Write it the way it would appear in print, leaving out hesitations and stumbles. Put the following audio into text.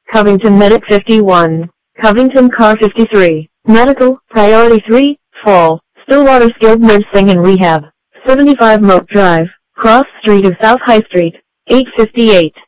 Covington Medic 51, Covington Car 53, Medical, Priority 3, Fall, Stillwater Skilled Nursing and Rehab, 75 Moat Drive, Cross Street of South High Street, 858.